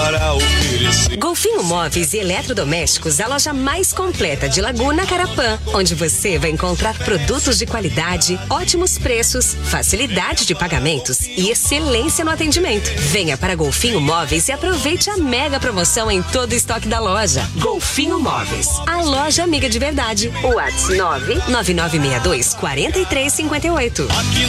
para oferecer. Golfinho Móveis e Eletrodomésticos, a loja mais completa de Laguna Carapã, onde você vai encontrar produtos de qualidade, ótimos preços, facilidade de pagamentos e excelência no atendimento. Venha para Golfinho Móveis e aproveite a mega promoção em todo o estoque da loja. Golfinho Móveis, a loja amiga de verdade. WhatsApp 99962 4358.